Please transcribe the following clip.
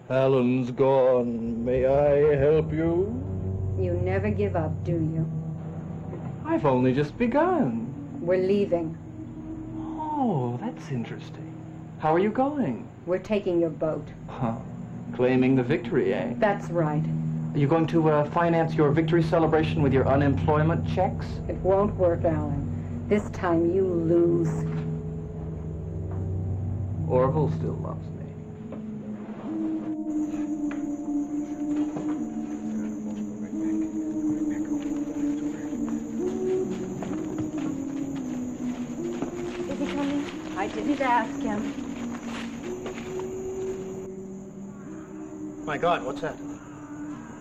Alan's gone. May I help you? You never give up, do you? I've only just begun. We're leaving. Oh, that's interesting. How are you going? We're taking your boat. Huh. Claiming the victory, eh? That's right. Are you going to finance your victory celebration with your unemployment checks? It won't work, Alan. This time you lose. Orville still loves me. Is he coming? I didn't ask him. My God, what's that?